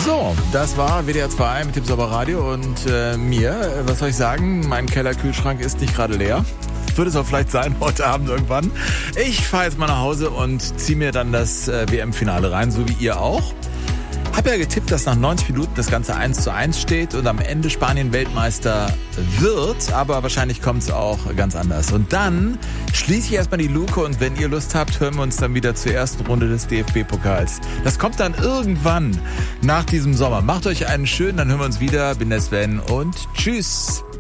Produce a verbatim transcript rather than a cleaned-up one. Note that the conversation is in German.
So, das war W D R zwei mit dem Sauberradio und äh, mir, was soll ich sagen, mein Kellerkühlschrank ist nicht gerade leer. Wird es auch vielleicht sein, heute Abend irgendwann. Ich fahre jetzt mal nach Hause und ziehe mir dann das äh, W M-Finale rein, so wie ihr auch. Hab ja getippt, dass nach neunzig Minuten das Ganze eins zu eins steht und am Ende Spanien Weltmeister wird, aber wahrscheinlich kommt es auch ganz anders. Und dann schließe ich erstmal die Luke und wenn ihr Lust habt, hören wir uns dann wieder zur ersten Runde des D F B-Pokals. Das kommt dann irgendwann nach diesem Sommer. Macht euch einen schönen, dann hören wir uns wieder. Bin der Sven und tschüss.